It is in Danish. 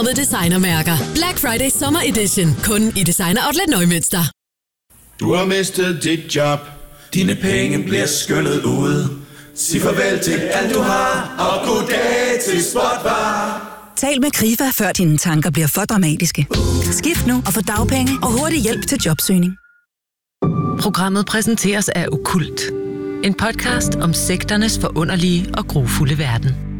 med designermærker. Black Friday Summer Edition. Kun i Designer Outlet Neumünster. Du har mistet dit job. Dine penge bliver skyllet ud. Sig farvel til alt du har, og goddag til Spotvar. Tal med Krifa, før dine tanker bliver for dramatiske. Skift nu og få dagpenge og hurtig hjælp til jobsøgning. Programmet præsenteres af Okkult. En podcast om sekternes forunderlige og grufulde verden.